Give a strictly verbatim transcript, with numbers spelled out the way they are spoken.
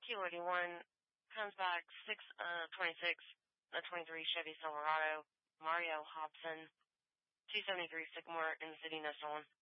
Kilo eighty-one comes back six uh twenty-six, a twenty-three Chevy Silverado, Mario Hobson, two seventy-three Sycamore in the city, no stolen.